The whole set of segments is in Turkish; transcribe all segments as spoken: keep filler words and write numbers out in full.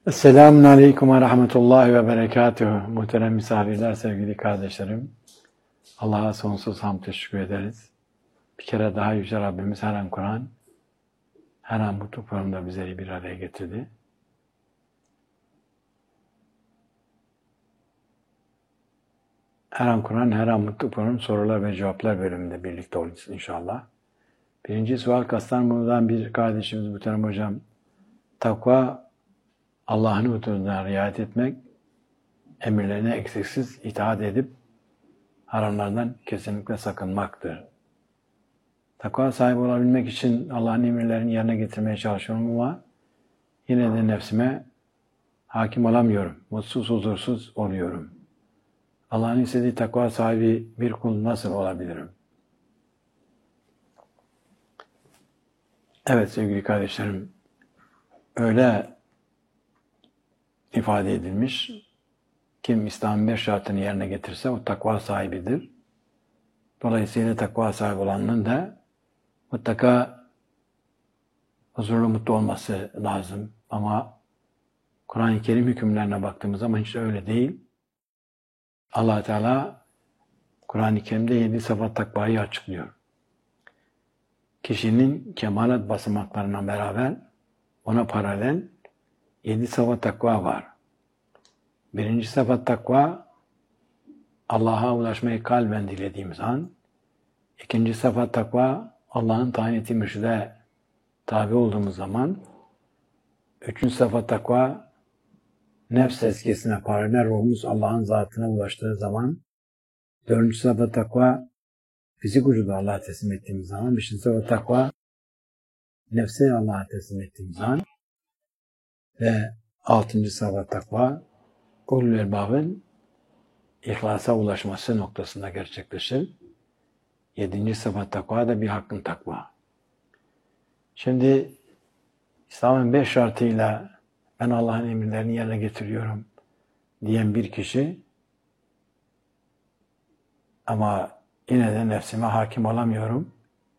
Selamun Aleyküm ve Rahmetullahi ve Berekatuhu. Muhterem misafirler, sevgili kardeşlerim. Allah'a sonsuz hamd teşekkür ederiz. Bir kere daha Yüce Rabbimiz her an Kur'an, her an mutlu programda bizleri bir araya getirdi. Her an Kur'an, her an mutlu program sorular ve cevaplar bölümünde birlikte olacağız inşallah. Birinci sual Kastamonu'dan bir kardeşimiz Muhterem Hocam. Takva, Allah'ın huzuruna riayet etmek, emirlerine eksiksiz itaat edip haramlardan kesinlikle sakınmaktır. Takva sahibi olabilmek için Allah'ın emirlerini yerine getirmeye çalışıyorum ama yine de nefsime hakim olamıyorum. Mutsuz, huzursuz oluyorum. Allah'ın istediği takva sahibi bir kul nasıl olabilirim? Evet sevgili kardeşlerim, öyle ifade edilmiş, kim İslam'ın beş şartını yerine getirse o takva sahibidir. Dolayısıyla takva sahibi olanın da mutlaka huzurlu, mutlu olması lazım. Ama Kur'an-ı Kerim hükümlerine baktığımız zaman hiç öyle değil. Allah Teala Kur'an-ı Kerim'de yedi sıfat takvayı açıklıyor. Kişinin kemalat basamaklarına beraber ona paralel yedi sıfat takva var. Birinci sıfat takva, Allah'a ulaşmayı kalben dilediğimiz an. İkinci sıfat takva, Allah'ın tayin ettiği mürşide tabi olduğumuz zaman. Üçüncü sıfat takva, nefs tezkiyesine paralel ruhumuz Allah'ın zatına ulaştığı zaman. Dördüncü sıfat takva, fizik vücudu Allah'a teslim ettiğimiz zaman. Beşinci sıfat takva, nefse Allah'a teslim ettiğimiz zaman. Ve altıncı sıfat takva, ulul elbabın ihlasa ulaşması noktasında gerçekleşir. Yedinci sıfat takva da bir hakkın takva. Şimdi İslam'ın beş şartıyla ben Allah'ın emirlerini yerine getiriyorum diyen bir kişi ama yine de nefsime hakim olamıyorum.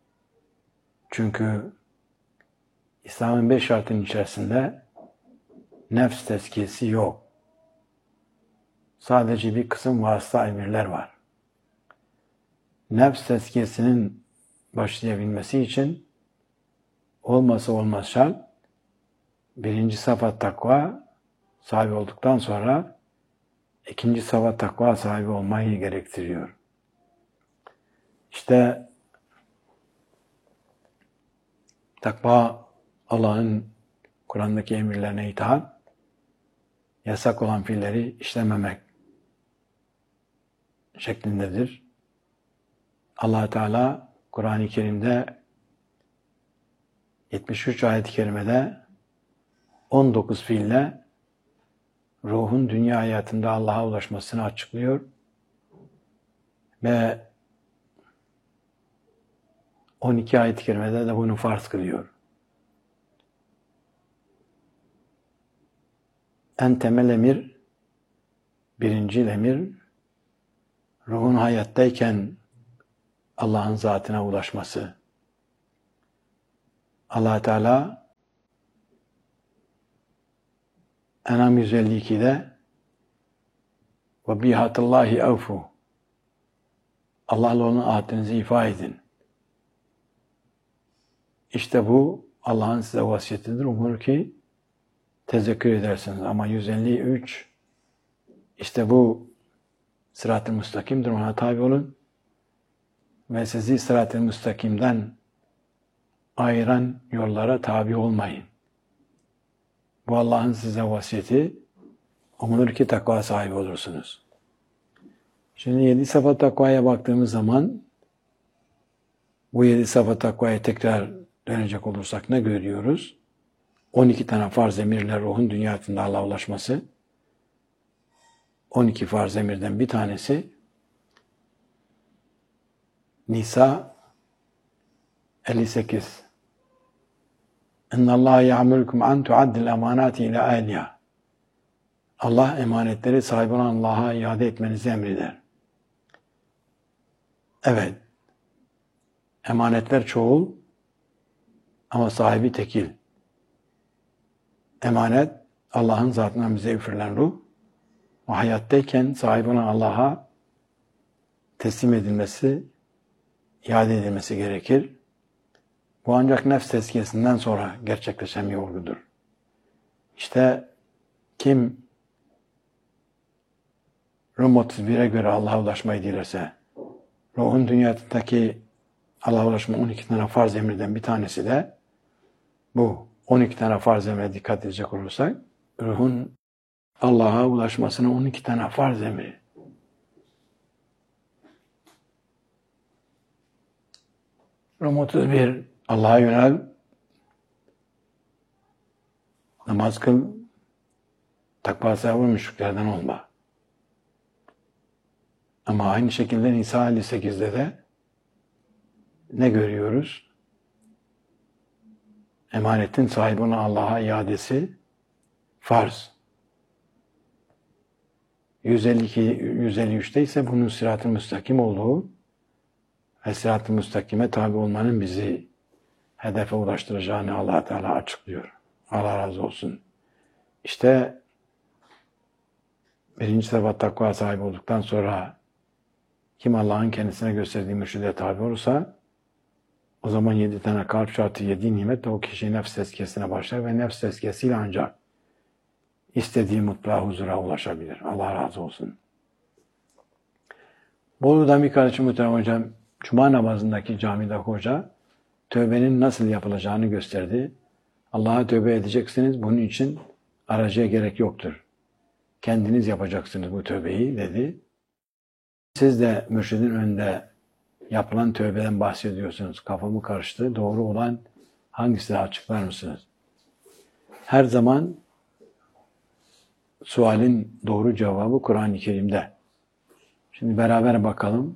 Çünkü İslam'ın beş şartının içerisinde nefs tezkiyesi yok. Sadece bir kısım vasıta emirler var. Nefs tezkiyesinin başlayabilmesi için olmasa olmaz şart, birinci sıfat takva sahibi olduktan sonra ikinci sıfat takva sahibi olmayı gerektiriyor. İşte takva Allah'ın Kur'an'daki emirlerine itaat, yasak olan fiilleri işlememek şeklindedir. Allah Teala Kur'an-ı Kerim'de yetmiş üç ayet-i kerimede on dokuz fiille ruhun dünya hayatında Allah'a ulaşmasını açıklıyor ve on iki ayet-i kerimede de bunu farz kılıyor. En temel emir, birinci emir, ruhun hayattayken Allah'ın zatına ulaşması. Allah Teala En'am yüz elli iki'de ve bihatallahi evfu, Allah'la onun ahdinizi ifa edin. İşte bu Allah'ın size vasiyetidir. Umur ki tezekkür edersiniz. Ama yüz elli üç işte bu sırat-ı müstakimdir. Ona tabi olun. Ve sizi sırat-ı müstakimden ayıran yollara tabi olmayın. Bu Allah'ın size vasiyeti. Umulur ki takva sahibi olursunuz. Şimdi yedi sıfat takvaya baktığımız zaman bu yedi sıfat takvaya tekrar dönecek olursak ne görüyoruz? on iki tane farz emirle ruhun dünyasında Allah'a ulaşması. on iki farz emirden bir tanesi Nisa elli sekiz. İnna Allah ya'murukum an tu'addil emanati ila ehliha. Allah emanetleri sahibi olan Allah'a iade etmenizi emreder. Evet. Emanetler çoğul ama sahibi tekil. Emanet Allah'ın zatından bize üfürülen ruh, o hayattayken sahibi olan Allah'a teslim edilmesi, iade edilmesi gerekir. Bu ancak nefs tezkiyesinden sonra gerçekleşen bir olgudur. İşte kim Rum otuz bire göre Allah'a ulaşmayı dilerse, ruhun dünyadaki Allah'a ulaşma on iki tane farz emirden bir tanesi de bu. on iki tane farz emre dikkat edecek olursak, ruhun Allah'a ulaşmasının on iki tane farz emri. Rum otuz bir, Allah'a yönel, namaz kıl, takva sahibi müşriklerden olma. Ama aynı şekilde Nisa elli sekizde de ne görüyoruz? Emanetin sahibi olan Allah'a iadesi farz. yüz elli iki, yüz elli üçte ise bunun sırat-ı müstakim olduğu ve sırat-ı müstakime tabi olmanın bizi hedefe ulaştıracağını Allah Teala açıklıyor. Allah razı olsun. İşte birinci sebat takva sahibi olduktan sonra kim Allah'ın kendisine gösterdiği mürşide tabi olursa o zaman yedi tane kalp şartı, yedi nimet de o kişi nefs tezkiyesine başlar ve nefs tezkiyesiyle ancak istediği mutluğa, huzura ulaşabilir. Allah razı olsun. Bolu'dan bir kardeşim muhterem hocam, Cuma namazındaki camide hoca tövbenin nasıl yapılacağını gösterdi. Allah'a tövbe edeceksiniz, bunun için aracıya gerek yoktur. Kendiniz yapacaksınız bu tövbeyi dedi. Siz de mürşidin önünde yapılan tövbeden bahsediyorsunuz. Kafamı karıştı. Doğru olan hangisi açıklar mısınız? Her zaman sualin doğru cevabı Kur'an-ı Kerim'de. Şimdi beraber bakalım.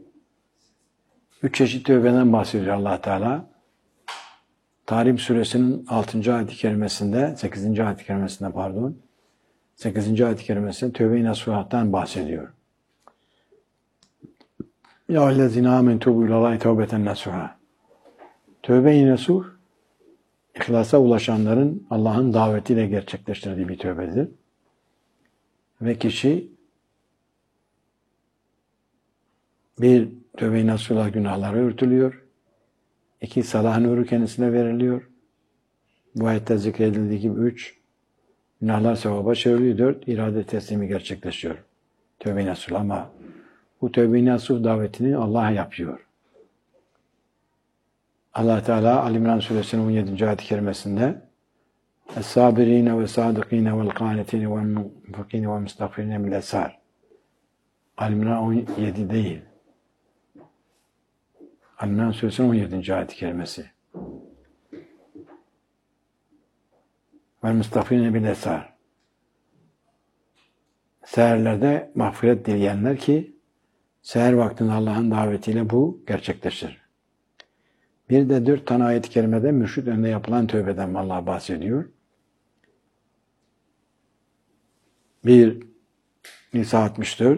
Üç çeşit tövbeden bahsediyor Allah Teala. Tahrim suresinin altıncı ayet-i kerimesinde, sekizinci ayet-i kerimesinde pardon, sekizinci ayet-i kerimesinde tövbe-i nasuh'tan bahsediyor. Ya ellezine amen tubu ilallahi tevbeten nasuha. Tövbe-i nasuh, ihlasa ulaşanların Allah'ın davetiyle gerçekleştirdiği bir tövbedir. Ve kişi bir, tövbe-i nasuhla günahları örtülüyor. İki, salah nuru kendisine veriliyor. Bu ayette zikredildiği gibi üç, günahlar sevaba çevriliyor. Dört, irade teslimi gerçekleşiyor. Tövbe-i nasuh ama bu tövbe-i nasuh davetini Allah yapıyor. Allah Teala Ali İmran suresinin on yedinci ayet-i kerimesinde Es-sabirine ve sadıkine vel kanetine ve munfikine ve müstagfirine bil esar. Ali İmran on yedi değil. Ali İmran suresinin on yedinci ayet-i kerimesi. Ve müstagfirine bil esar. Seherlerde mağfiret dileyenler ki seher vaktinde Allah'ın davetiyle bu gerçekleşir. Bir de dört tane ayet-i kerimede mürşid önünde yapılan tövbeden Allah bahsediyor. Bir, Nisa altmış dört.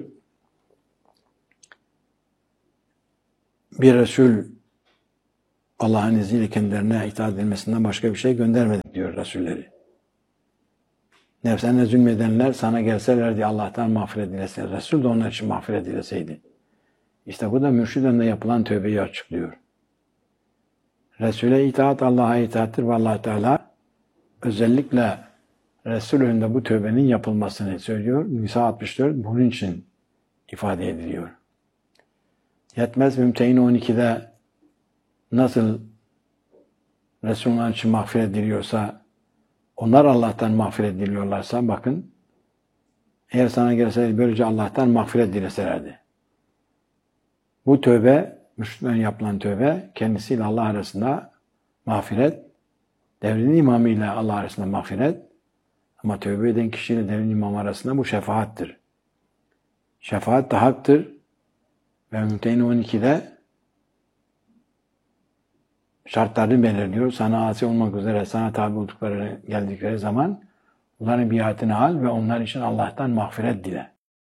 Bir Resul Allah'ın izniyle kendilerine itaat edilmesinden başka bir şey göndermedi diyor Resulleri. Nefsine zulmedenler sana gelseler diye Allah'tan mağfiret dileseler. Resul de onlar için mağfiret dileseydi. İşte bu da mürşid önünde yapılan tövbeyi açıklıyor. Resul'e itaat Allah'a itaattir ve Allah Teala özellikle Resul önünde bu tövbenin yapılmasını söylüyor. Nisa altmış dört bunun için ifade ediliyor. Yetmez Mümtehin on ikide nasıl Resul'ün için mağfiret diliyorsa, onlar Allah'tan mağfiret diliyorlarsa bakın, eğer sana gelseydi böylece Allah'tan mağfiret dileselerdi. Bu tövbe, müşriklerin yapılan tövbe, kendisiyle Allah arasında mağfiret, devrin imamıyla Allah arasında mağfiret, ama tövbe eden kişiyle devrin imamı arasında bu şefaattir. Şefaat de haktır ve Mümtehin on ikide şartlarını belirliyor. Sana asi olmak üzere sana tabi oldukları geldikleri zaman onların biatını al ve onlar için Allah'tan mağfiret dile.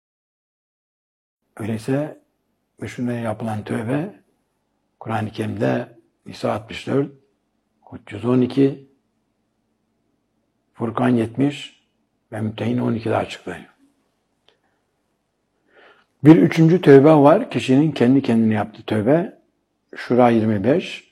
Öyleyse müşriklerine yapılan tövbe Kur'an-ı Kerim'de Nisa altmış dört, Hud yüz on iki, Furkan yetmiş, ve Mümtehin on ikide açıklıyor. Bir üçüncü tövbe var. Kişinin kendi kendine yaptığı tövbe. Şura yirmi beş.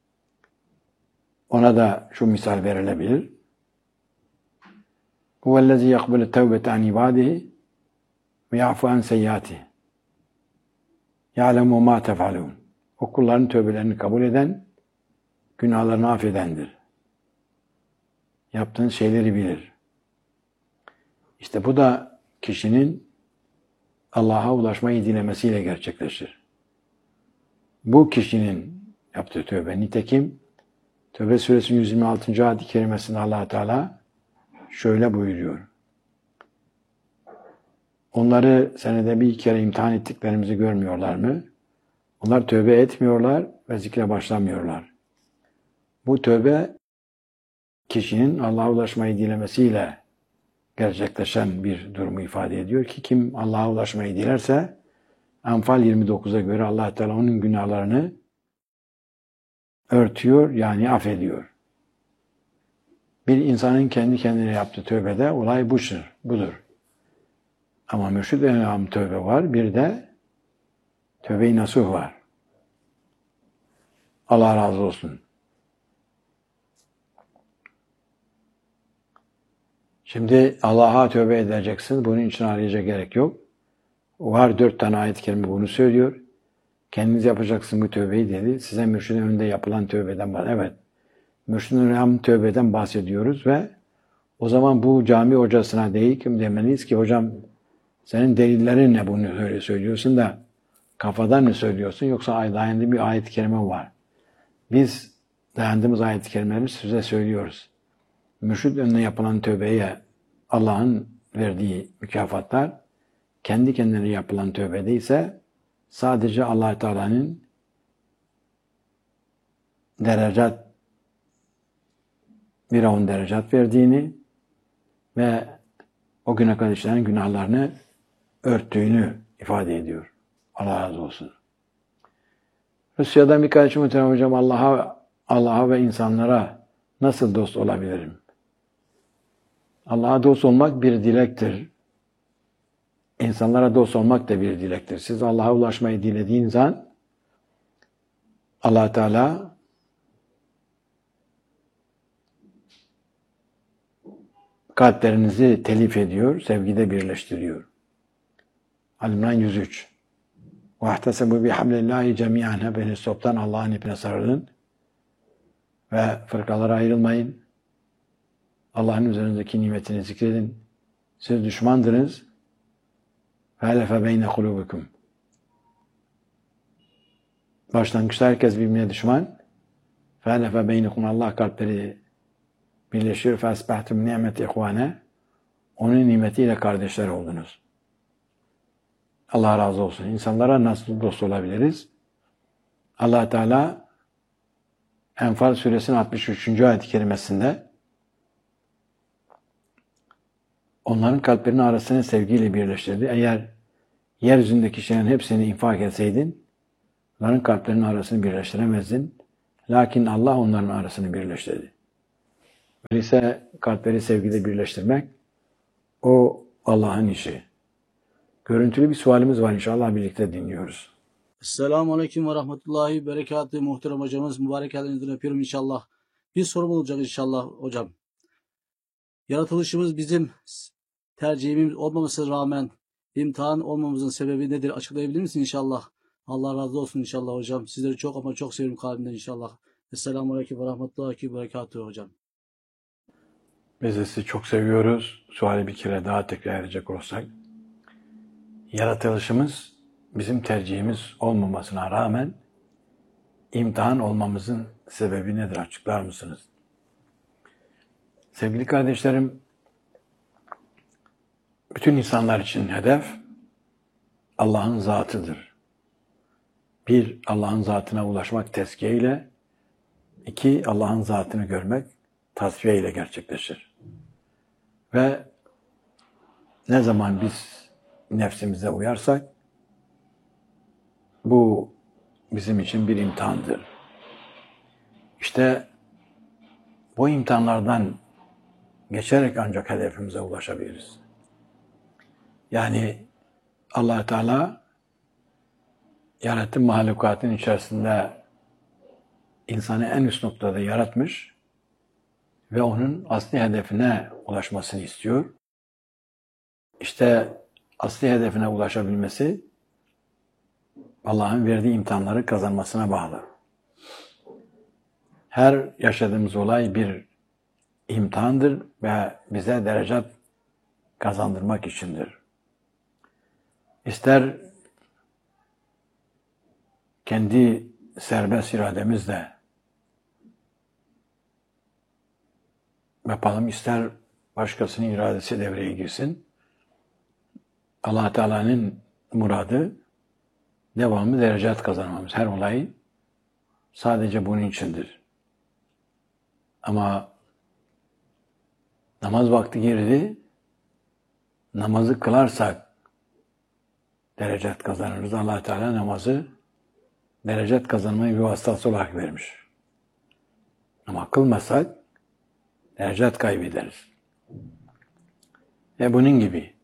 Ona da şu misal verilebilir. Huvellezî yakbulu tevbete an ibâdihi ve ya'fu an seyyiâtihi. Ya'lemu mâ tef'alûn. O kulların tövbelerini kabul eden, günahlarını affedendir. Yaptığın şeyleri bilir. İşte bu da kişinin Allah'a ulaşmayı dilemesiyle gerçekleşir. Bu kişinin yaptığı tövbe. Nitekim Tövbe Suresi'nin yüz yirmi altıncı ayet-i kerimesinde Allah Teala şöyle buyuruyor. Onları senede bir kere imtihan ettiklerimizi görmüyorlar mı? Onlar tövbe etmiyorlar ve zikre başlamıyorlar. Bu tövbe kişinin Allah'a ulaşmayı dilemesiyle gerçekleşen bir durumu ifade ediyor ki kim Allah'a ulaşmayı dilerse Enfal yirmi dokuza göre Allah Teala onun günahlarını örtüyor, yani affediyor. Bir insanın kendi kendine yaptığı tövbede olay budur. budur. Ama mürşid enam tövbe var, bir de tövbe-i nasuh var. Allah razı olsun. Şimdi Allah'a tövbe edeceksin. Bunun için arayacak gerek yok. Var dört tane ayet-i kerime bunu söylüyor. Kendiniz yapacaksın bu tövbeyi dedi. Size mürşidin önünde yapılan tövbeden bahsediyor. Evet. Mürşidin önünde tövbeden bahsediyoruz ve o zaman bu cami hocasına değil kim demeliyiz ki hocam senin delillerin ne bunu öyle söylüyorsun da kafadan mı söylüyorsun yoksa dayandığı bir ayet-i kerime var. Biz dayandığımız ayet-i kerimeleri size söylüyoruz. Mürşid önüne yapılan tövbeye Allah'ın verdiği mükafatlar, kendi kendine yapılan tövbede ise sadece Allah Teala'nın derecat bir on derecat verdiğini ve o güne kadar işlenen günahlarını örttüğünü ifade ediyor. Allah razı olsun. Rusya'dan birkaç muhterem hocam Allah'a Allah'a ve insanlara nasıl dost olabilirim? Allah'a dost olmak bir dilektir. İnsanlara dost olmak da bir dilektir. Siz Allah'a ulaşmayı dilediğiniz an Allah Teala kalplerinizi telif ediyor, sevgide birleştiriyor. Al-İmran yüz üç. وَاَحْتَسَبُوا بِحَبْلِ اللّٰهِ جَمِيعًا Hepiniz toptan Allah'ın ipine sarılın ve fırkalara ayrılmayın. Allah'ın üzerinizdeki nimetini zikredin. Siz düşmandınız. فَاَلَفَ بَيْنَ قُلُوبِكُمْ Başlangıçta herkes birbirine düşman. فَاَلَفَ بَيْنَكُمْ Allah kalpleri birleşiyor. فَاَسْبَحْتُمْ نِعْمَةِ اِخْوَانَ Onun nimetiyle kardeşler oldunuz. Allah razı olsun. İnsanlara nasıl dost olabiliriz? Allah Teala Enfal suresinin altmış üçüncü ayet-i kerimesinde onların kalplerinin arasını sevgiyle birleştirdi. Eğer yeryüzündeki şeylerin hepsini infak etseydin, onların kalplerinin arasını birleştiremezdin. Lakin Allah onların arasını birleştirdi. Öyleyse kalpleri sevgide birleştirmek, o Allah'ın işi. Görüntülü bir sualimiz var, inşallah birlikte dinliyoruz. Esselamu Aleyküm ve Rahmetullahi Berekatü. Muhterem hocamız, mübarek ellerinizden öpüyorum inşallah. Bir sorum olacak inşallah hocam. Yaratılışımız bizim tercihimiz olmamasına rağmen imtihan olmamızın sebebi nedir? Açıklayabilir misin inşallah? Allah razı olsun inşallah hocam. Sizleri çok ama çok seviyorum kalbimden inşallah. Esselamu Aleyküm ve Rahmetullahi Berekatü hocam. Biz de sizi çok seviyoruz. Suali bir kere daha tekrar edecek olsak. Yaratılışımız bizim tercihimiz olmamasına rağmen imtihan olmamızın sebebi nedir? Açıklar mısınız? Sevgili kardeşlerim, bütün insanlar için hedef Allah'ın zatıdır. Bir, Allah'ın zatına ulaşmak tezkiye ile, iki, Allah'ın zatını görmek tasfiye ile gerçekleşir. Ve ne zaman biz nefsimize uyarsak, bu bizim için bir imtihandır. İşte bu imtihanlardan geçerek ancak hedefimize ulaşabiliriz. Yani Allah Teala yarattığı mahlukatın içerisinde insanı en üst noktada yaratmış ve onun asli hedefine ulaşmasını istiyor. İşte asli hedefine ulaşabilmesi Allah'ın verdiği imtihanları kazanmasına bağlı. Her yaşadığımız olay bir imtihandır ve bize derecat kazandırmak içindir. İster kendi serbest irademizle yapalım, ister başkasının iradesi devreye girsin. Allah Teala'nın muradı devamlı derecat kazanmamız. Her olay sadece bunun içindir. Ama namaz vakti girdi, namazı kılarsak derecat kazanırız. Allah Teala namazı derecat kazanmayı bir vasıtası olarak vermiş. Ama kılmasak derecat kaybederiz. Ve bunun gibi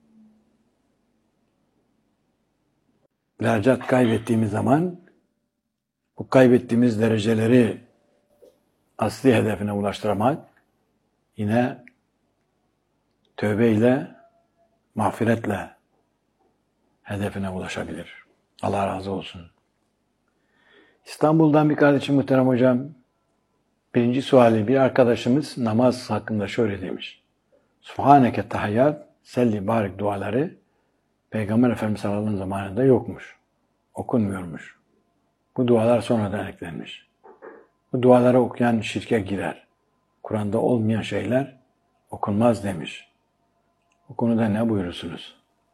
derecat kaybettiğimiz zaman bu kaybettiğimiz dereceleri asli hedefine ulaştırmak yine tövbe ile, mağfiretle hedefine ulaşabilir. Allah razı olsun. İstanbul'dan bir kardeşim, muhterem hocam, birinci suali, bir arkadaşımız namaz hakkında şöyle demiş. Subhaneke tahiyyat, selli barik duaları Peygamber Efendimiz sallallahu aleyhi ve sellem zamanında yokmuş. Okunmuyormuş. Bu dualar sonradan eklenmiş. Bu duaları okuyan şirke girer. Kur'an'da olmayan şeyler okunmaz demiş. Bu konuda ne buyurursunuz?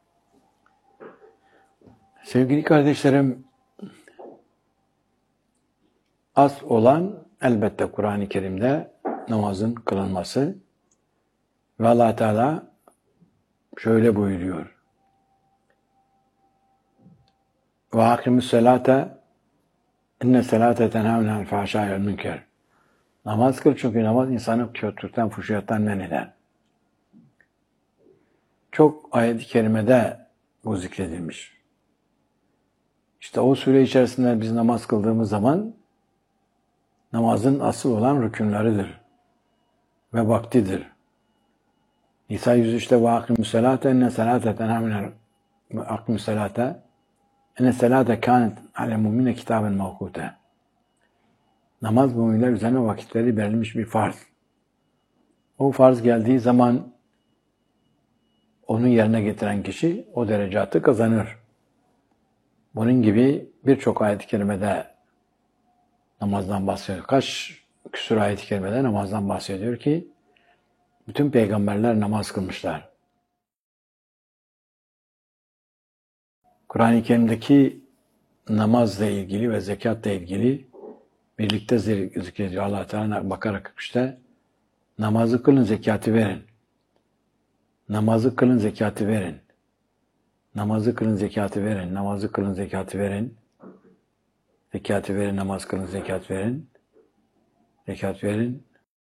Sevgili kardeşlerim, asıl olan elbette Kur'an-ı Kerim'de namazın kılınması ve Allah Teala şöyle buyuruyor. Ve akimus selate inne selate tenhavne anil fahşâi vel münker. Namaz kıl, çünkü namaz insanı kötülükten, fuhşiyattan men eder. Çok ayet-i kerimede bu zikredilmiş. İşte o süre içerisinde biz namaz kıldığımız zaman namazın asıl olan rükünleridir ve vaktidir. Nisa yüz üçte ve akimus selate inne selate tenhavne akimus selate inne selate kânet alel mu'mine kitaben mevkûte. Namaz müminler üzerine vakitleri verilmiş bir farz. O farz geldiği zaman onu yerine getiren kişi o derecatı kazanır. Bunun gibi birçok ayet-i kerimede namazdan bahsediyor. Kaç küsur ayet-i kerimede namazdan bahsediyor ki bütün peygamberler namaz kılmışlar. Kur'an-ı Kerim'deki namazla ilgili ve zekatla ilgili birlikte zikrediyor. Allah Teala Bakara kırk üçte namazı kılın, zekatı verin. Namazı kılın, zekatı verin. Namazı kılın, zekatı verin. Namazı kılın, zekatı verin. Zekatı verin, namaz kılın, zekat verin. Zekat verin.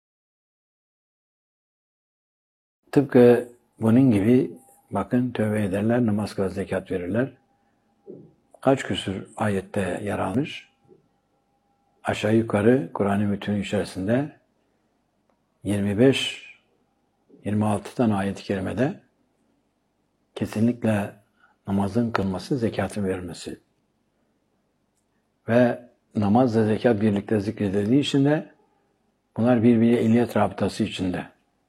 Tıpkı bunun gibi bakın, tövbe ederler, namaz kılır, zekat verirler. Kaç küsur ayette yer almış. Aşağı yukarı Kur'an-ı Mütünün içerisinde yirmi beş yirmi altı tane ayet-i kerimede kesinlikle namazın kılması, zekatın verilmesi. Ve namaz ve zekat birlikte zikredildiği için de bunlar birbiriyle illiyet rabıtası içinde.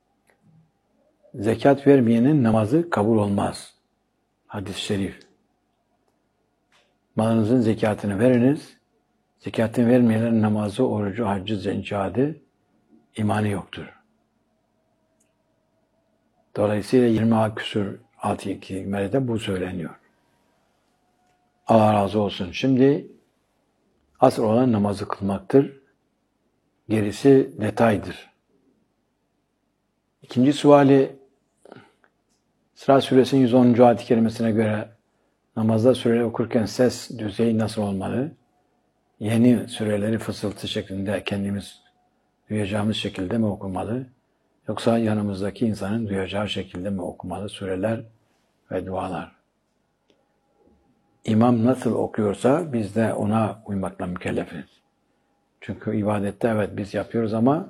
Zekat vermeyenin namazı kabul olmaz. Hadis-i şerif. Malınızın zekatını veriniz. Zekatını vermeyenlerin namazı, orucu, haccı, zencadı, imanı yoktur. Dolayısıyla yirmi küsur altı kelimede bu söyleniyor. Allah razı olsun. Şimdi asıl olan namazı kılmaktır. Gerisi detaydır. İkinci suali, Sıra Suresinin yüz onuncu ayet-i kerimesine göre namazda sureleri okurken ses düzeyi nasıl olmalı? Yeni sureleri fısıltı şeklinde kendimiz duyacağımız şekilde mi okumalı? Yoksa yanımızdaki insanın duyacağı şekilde mi okumalı sureler ve dualar? İmam nasıl okuyorsa biz de ona uymakla mükellefiz. Çünkü ibadette evet biz yapıyoruz ama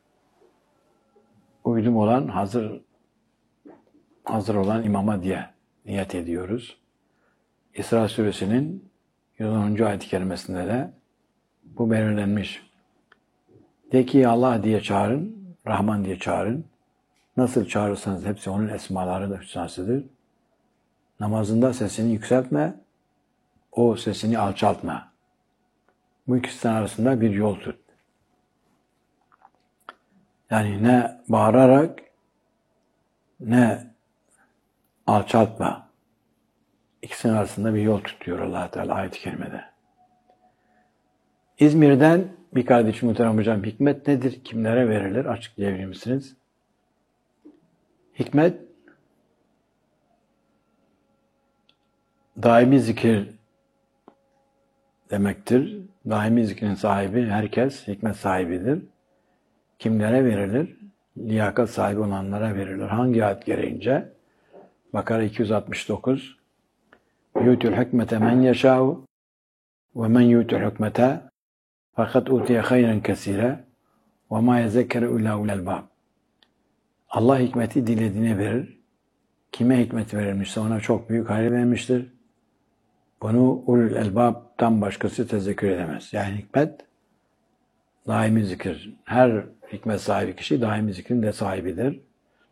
uydum olan hazır hazır olan imama diye niyet ediyoruz. İsra suresinin yüz onuncu ayet-i kerimesinde de bu belirlenmiş. De ki Allah diye çağırın, Rahman diye çağırın. Nasıl çağırırsanız hepsi onun esmaları da hüsnasıdır. Namazında sesini yükseltme, o sesini alçaltma. Bu ikisi arasında bir yol tut. Yani ne bağırarak ne alçaltma. İkisinin arasında bir yol tutuyor Allah Teala ayet-i kerimede. İzmir'den bir kardeşim muhterem hocam, hikmet nedir? Kimlere verilir? Açıklayabilir misiniz? Hikmet daimi zikir demektir. Daimi zikrin sahibi herkes hikmet sahibidir. Kimlere verilir? Liyakat sahibi olanlara verilir. Hangi ayet gereğince? Bakara iki yüz altmış dokuz Yu'tul hikmete men yeşâ'u ve men yu'tul hikmete fakat utiye hayran kesire ve ma yezekkeru illa ulul albab. Allah hikmeti dilediğine verir. Kime hikmet verilmişse ona çok büyük hayır vermiştir. Bunu ulul elbab'tan başkası tezekkür edemez. Yani hikmet daimi zikir. Her hikmet sahibi kişi daimi zikrin de sahibidir.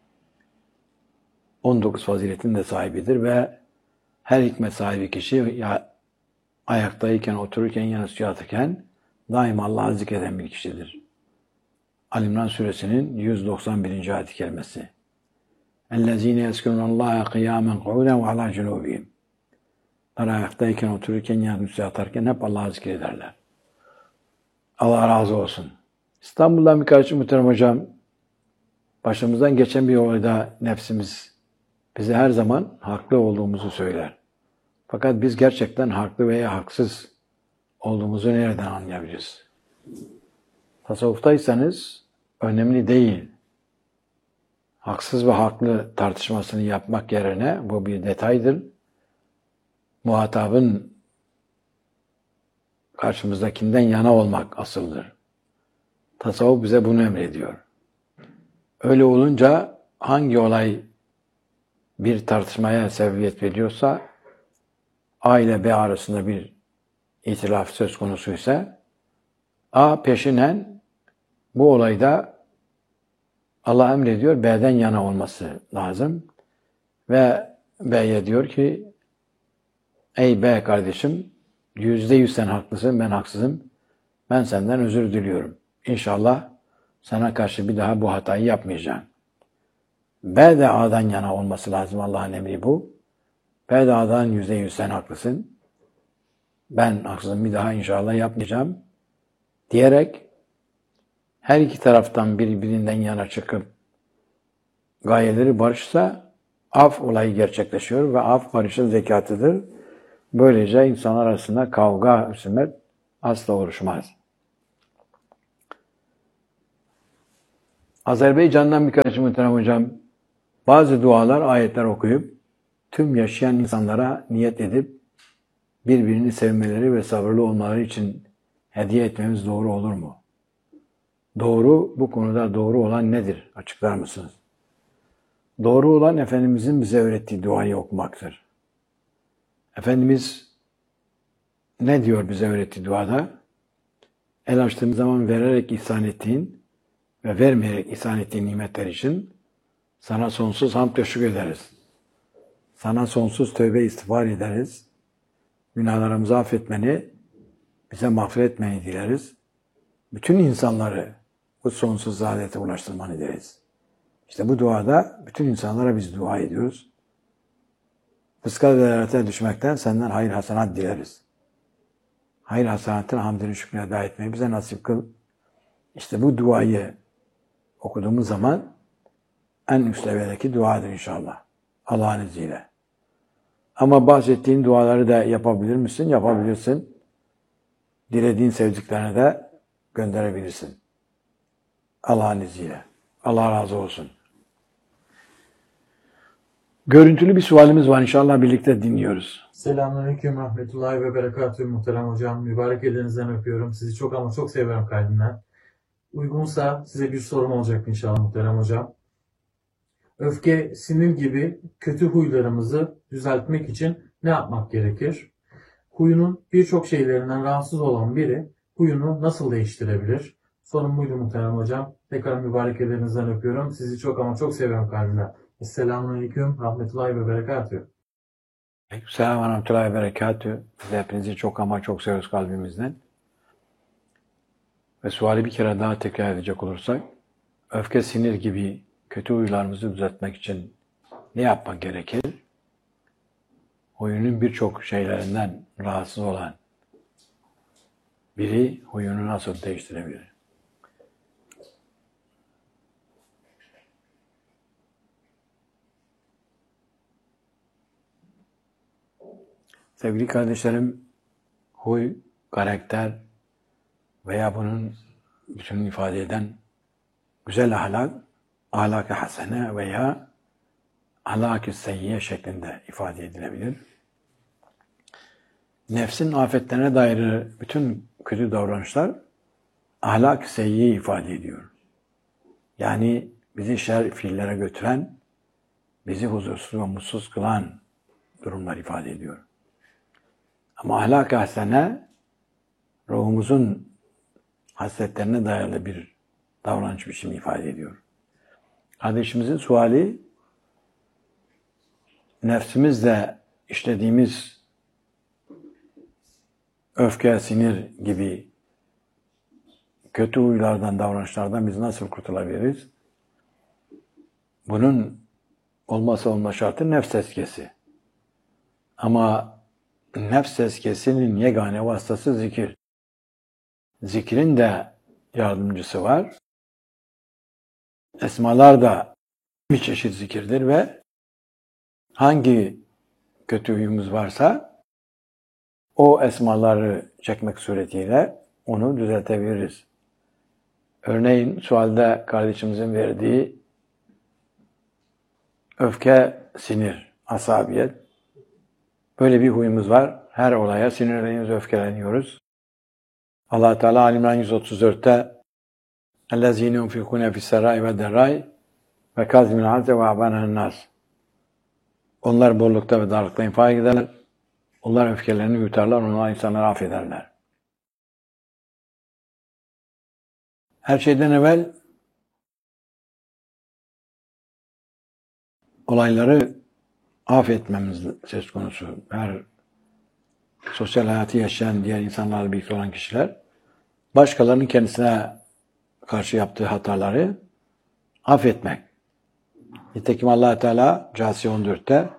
on dokuz faziletin de sahibidir ve her hikmet sahibi kişi ya ayaktayken, otururken, yanı yatırken daima Allah'ı zikreden bir kişidir. Ali-İmran suresinin yüz doksan birinci ayet-i kerimesi. اَلَّذ۪ينَ يَسْكُنُونَ اللّٰهَ قِيَامًا قُعُودًا وَعَلَى جُنُوبِهِمْ. Ayaktayken, otururken, yanı yatarken hep Allah'ı zikrederler. Allah razı olsun. İstanbul'dan bir kardeşim muhterem hocam, başımızdan geçen bir olayda nefsimiz bize her zaman haklı olduğumuzu söyler. Fakat biz gerçekten haklı veya haksız olduğumuzu nereden anlayabiliriz? Tasavvuftaysanız önemli değil. Haksız ve haklı tartışmasını yapmak yerine bu bir detaydır. Muhatabın karşımızdakinden yana olmak asıldır. Tasavvuf bize bunu emrediyor. Öyle olunca hangi olay bir tartışmaya sebebiyet veriyorsa, A ile B arasında bir itilaf söz konusuysa, A peşinen bu olayda Allah emrediyor, B'den yana olması lazım. Ve B'ye diyor ki, ey B kardeşim, yüzde yüz sen haklısın, ben haksızım. Ben senden özür diliyorum. İnşallah sana karşı bir daha bu hatayı yapmayacağım. B de A'dan yana olması lazım. Allah'ın emri bu. B de A'dan yüzde yüz sen haklısın. Ben haksızım, bir daha inşallah yapmayacağım. Diyerek her iki taraftan birbirinden yana çıkıp gayeleri barışsa af olayı gerçekleşiyor ve af barışın zekatıdır. Böylece insanlar arasında kavga, husumet asla oluşmaz. Azerbaycan'dan birkaç muhterem hocam, bazı dualar, ayetler okuyup tüm yaşayan insanlara niyet edip birbirini sevmeleri ve sabırlı olmaları için hediye etmemiz doğru olur mu? Doğru, bu konuda doğru olan nedir? Açıklar mısınız? Doğru olan Efendimizin bize öğrettiği duayı okumaktır. Efendimiz ne diyor bize öğrettiği duada? El açtığımız zaman vererek ihsan ettiğin ve vermeyerek ihsan ettiğin nimetler için sana sonsuz hamd ve şükür ederiz. Sana sonsuz tövbe istiğfar ederiz. Günahlarımızı affetmeni, bize mağfiret etmeni dileriz. Bütün insanları bu sonsuz saadete ulaştırmanı dileriz. İşte bu duada bütün insanlara biz dua ediyoruz. Fıska ve delalete düşmekten senden hayır hasenat dileriz. Hayır hasenatın hamdini şükrünü eda etmeyi bize nasip kıl. İşte bu duayı okuduğumuz zaman en üst seviyedeki duadır inşallah. Allah'ın izniyle. Ama bahsettiğin duaları da yapabilir misin? Yapabilirsin. Dilediğin sevdiklerine de gönderebilirsin. Allah'ın izniyle. Allah razı olsun. Görüntülü bir sualimiz var. İnşallah birlikte dinliyoruz. Selamünaleyküm rahmetullahi ve berekatühü muhterem hocam. Mübarek ellerinizden öpüyorum. Sizi çok ama çok seviyorum kalbimden. Uygunsa size bir sorum olacak inşallah muhterem hocam. Öfke, sinir gibi kötü huylarımızı düzeltmek için ne yapmak gerekir? Huyunun birçok şeylerinden rahatsız olan biri huyunu nasıl değiştirebilir? Sorum buydu muhterem hocam. Tekrar mübarek ellerinizden öpüyorum. Sizi çok ama çok seviyorum kalbimden. Selamünaleyküm rahmetullahi ve berekatühü. Selam ve rahmetullahi ve berekatühü. Biz hepinizi çok ama çok seviyoruz kalbimizden. Ve suali bir kere daha tekrar edecek olursak, öfke, sinir gibi kötü huylarımızı düzeltmek için ne yapmak gerekir? Huyunun birçok şeylerinden rahatsız olan biri huyunu nasıl değiştirebilir? Sevgili kardeşlerim, huy, karakter veya bunun bütününü ifade eden güzel ahlak, ahlak-ı hasene veya ahlak-ı seyyiye şeklinde ifade edilebilir. Nefsin afetlerine dair bütün kötü davranışlar ahlak-ı seyyiye ifade ediyor. Yani bizi şer fiillere götüren, bizi huzursuz ve mutsuz kılan durumlar ifade ediyor. Ama ahlak-ı hasene ruhumuzun hasletlerine dayalı bir davranış biçimi ifade ediyor. Kardeşimizin suali, nefsimizle işlediğimiz öfke, sinir gibi kötü huylardan, davranışlardan biz nasıl kurtulabiliriz? Bunun olmazsa olmaz şartı nefs tezkiyesi. Ama nefs tezkiyesinin yegane vasıtası zikir. Zikrin de yardımcısı var. Esmalar da bir çeşit zikirdir ve hangi kötü huyumuz varsa o esmaları çekmek suretiyle onu düzeltebiliriz. Örneğin sualde kardeşimizin verdiği öfke, sinir, asabiyet. Böyle bir huyumuz var. Her olaya sinirleniyoruz, öfkeleniyoruz. Allah Teala Ali İmran yüz otuz dörtte اَلَّذ۪ينَ يُنْفِقُونَ فِي السَّرَّاءِ وَالدَّرَّاءِ وَكَاظِمِينَ الْغَيْظَ وَيَعْفُونَ عَنِ النَّاسِ. Onlar bollukta ve darlıkta infak ederler. Onlar öfkelerini yutarlar, onlar insanları affederler. Her şeyden evvel olayları affetmemiz söz konusu. Her sosyal hayatı yaşayan diğer insanlarla birlikte olan kişiler başkalarının kendisine karşı yaptığı hataları affetmek. Nitekim Allah Teala Câsiye on dörtte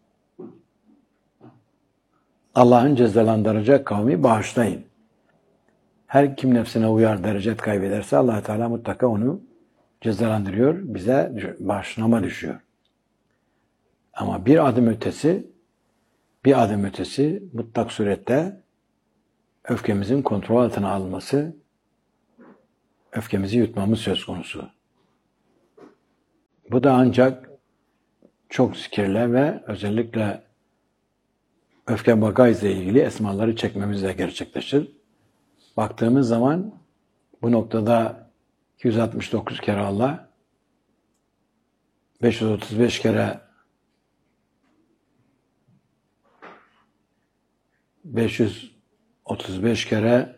Allah'ın cezalandıracak kavmi bağışlayın. Her kim nefsine uyar, derecet kaybederse Allah Teala mutlaka onu cezalandırıyor, bize bağışlama düşüyor. Ama bir adım ötesi, bir adım ötesi mutlak surette öfkemizin kontrol altına alınması, öfkemizi yutmamız söz konusu. Bu da ancak çok zikirle ve özellikle öfke bagaj ile ilgili esmaları çekmemizle gerçekleşir. Baktığımız zaman bu noktada iki yüz altmış dokuz kere Allah, beş yüz otuz beş kere beş yüz otuz beş kere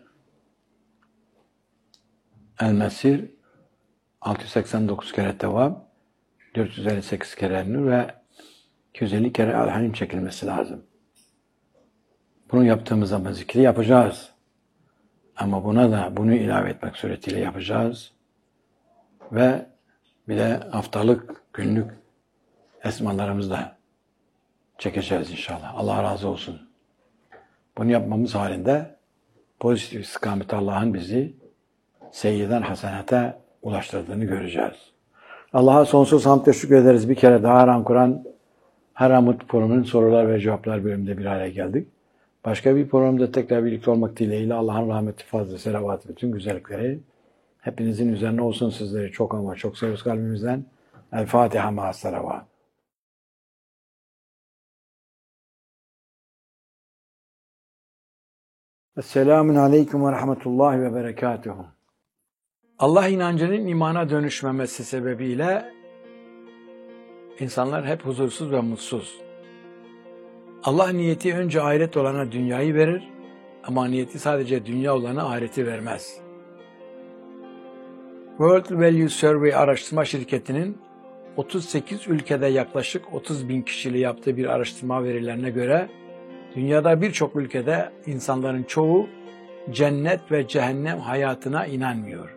El-Mesir, altı yüz seksen dokuz kere Tevvab, dört yüz elli sekiz kere Nur ve iki yüz elli kere El-Halim çekilmesi lazım. Bunu yaptığımız zaman zikri yapacağız. Ama buna da bunu ilave etmek suretiyle yapacağız. Ve bir de haftalık, günlük esmalarımızı da çekeceğiz inşallah. Allah razı olsun. Bunu yapmamız halinde pozitif istikamete Allah'ın bizi seyyiden hasenete ulaştırdığını göreceğiz. Allah'a sonsuz hamd ve şükür ederiz. Bir kere daha Haram Kur'an, Haramut programının sorular ve cevaplar bölümünde bir araya geldik. Başka bir programda tekrar birlikte olmak dileğiyle Allah'ın rahmeti, fazla, selavatı, bütün güzellikleri hepinizin üzerine olsun. Sizleri çok ama çok seviyoruz kalbimizden. El Fatiha ma'as salavat. Esselamun aleyküm ve rahmetullahi ve berekatuhu. Allah inancının imana dönüşmemesi sebebiyle insanlar hep huzursuz ve mutsuz. Allah niyeti önce ahiret olana dünyayı verir ama niyeti sadece dünya olana ahireti vermez. World Value Survey araştırma şirketinin otuz sekiz ülkede yaklaşık otuz bin kişiyle yaptığı bir araştırma verilerine göre dünyada birçok ülkede insanların çoğu cennet ve cehennem hayatına inanmıyor.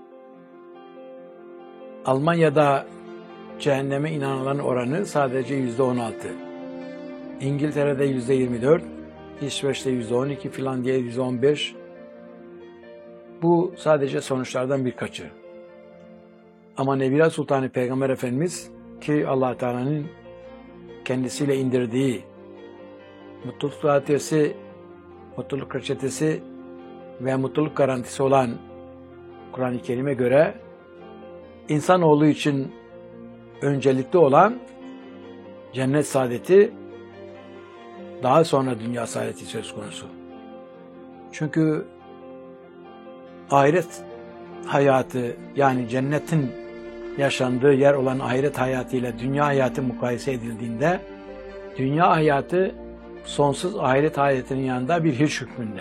Almanya'da cehenneme inananların oranı sadece yüzde on altı. İngiltere'de yüzde yirmi dört, İsveç'te yüzde on iki, Finlandiya'da yüzde on beş. Bu sadece sonuçlardan birkaçı. Ama Nebila Sultanı Peygamber Efendimiz ki Allah Teala'nın kendisiyle indirdiği mutluluk reçetesi, mutluluk reçetesi ve mutluluk garantisi olan Kur'an-ı Kerim'e göre insanoğlu için öncelikli olan cennet saadeti, daha sonra dünya saadeti söz konusu. Çünkü ahiret hayatı, yani cennetin yaşandığı yer olan ahiret hayatı ile dünya hayatı mukayese edildiğinde dünya hayatı sonsuz ahiret hayatının yanında bir hiç hükmünde.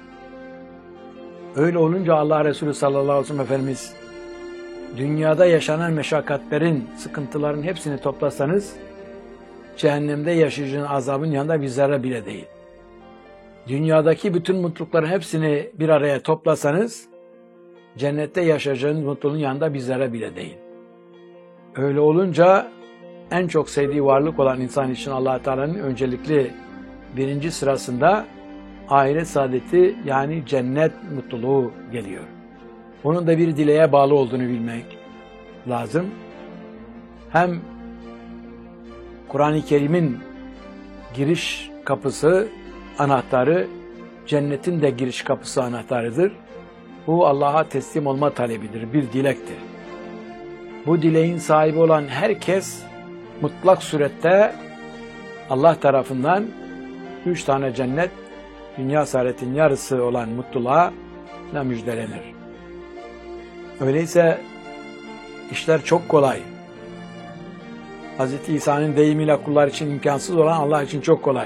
Öyle olunca Allah Resulü sallallahu aleyhi ve sellem Efendimiz dünyada yaşanan meşakkatlerin, sıkıntıların hepsini toplasanız cehennemde yaşayacağın azabın yanında bir zerre bile değil. Dünyadaki bütün mutlulukların hepsini bir araya toplasanız cennette yaşayacağınız mutluluğun yanında bir zerre bile değil. Öyle olunca en çok sevdiği varlık olan insan için Allah Teala'nın öncelikli birinci sırasında ahiret saadeti, yani cennet mutluluğu geliyor. Bunun da bir dileğe bağlı olduğunu bilmek lazım. Hem Kur'an-ı Kerim'in giriş kapısı, anahtarı, cennetin de giriş kapısı anahtarıdır. Bu Allah'a teslim olma talebidir, bir dilektir. Bu dileğin sahibi olan herkes mutlak surette Allah tarafından üç tane cennet, dünya saadetin yarısı olan mutluluğa müjdelenir. Öyleyse işler çok kolay. Hazreti İsa'nın deyimiyle kullar için imkansız olan Allah için çok kolay.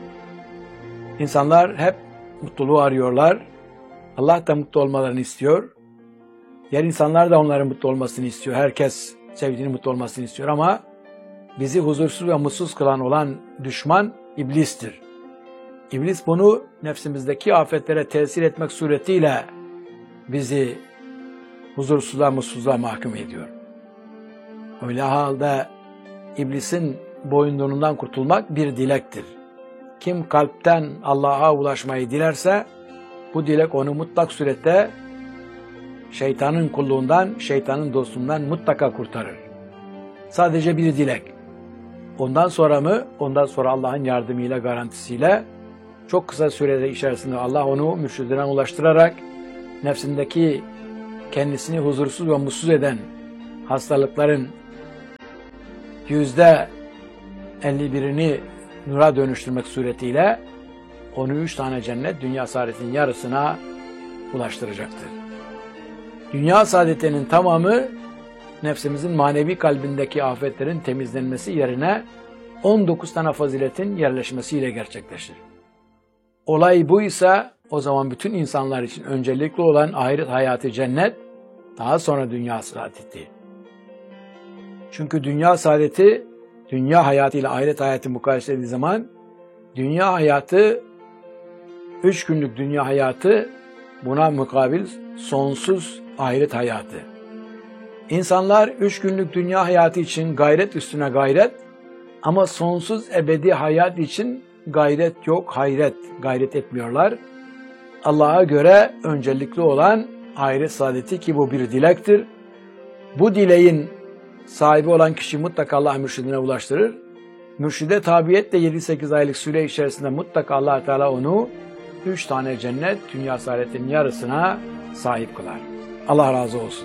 İnsanlar hep mutluluğu arıyorlar. Allah da mutlu olmalarını istiyor. Diğer insanlar da onların mutlu olmasını istiyor. Herkes sevdiğinin mutlu olmasını istiyor ama bizi huzursuz ve mutsuz kılan olan düşman iblistir. İblis bunu nefsimizdeki afetlere tesir etmek suretiyle bizi huzursuzluğa, mutsuzluğa mahkum ediyor. Öyle halde iblisin boyunduruğundan kurtulmak bir dilektir. Kim kalpten Allah'a ulaşmayı dilerse bu dilek onu mutlak surette şeytanın kulluğundan, şeytanın dostluğundan mutlaka kurtarır. Sadece bir dilek. Ondan sonra mı? Ondan sonra Allah'ın yardımıyla, garantisiyle çok kısa sürede içerisinde Allah onu mürşidine ulaştırarak nefsindeki kendisini huzursuz ve mutsuz eden hastalıkların yüzde elli birini nura dönüştürmek suretiyle onu üç tane cennet, dünya saadetinin yarısına ulaştıracaktır. Dünya saadetinin tamamı nefsimizin manevi kalbindeki afetlerin temizlenmesi yerine on dokuz tane faziletin yerleşmesiyle gerçekleşir. Olay buysa o zaman bütün insanlar için öncelikli olan ahiret hayatı cennet, daha sonra dünya saadeti. Çünkü dünya saadeti, dünya hayatı ile ahiret hayatı mukayese edildiği zaman dünya hayatı, üç günlük dünya hayatı, buna mukabil sonsuz ahiret hayatı. İnsanlar üç günlük dünya hayatı için gayret üstüne gayret ama sonsuz ebedi hayat için gayret yok, hayret, gayret etmiyorlar. Allah'a göre öncelikli olan ahiret saadeti, ki bu bir dilektir. Bu dileğin sahibi olan kişi mutlaka Allah mürşidine ulaştırır. Mürşide tabiyetle yedi sekiz aylık süre içerisinde mutlaka Allah Teala onu üç tane cennet, dünya saadetinin yarısına sahip kılar. Allah razı olsun.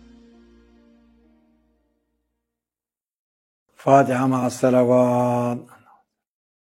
Fatiha ma'as salavat.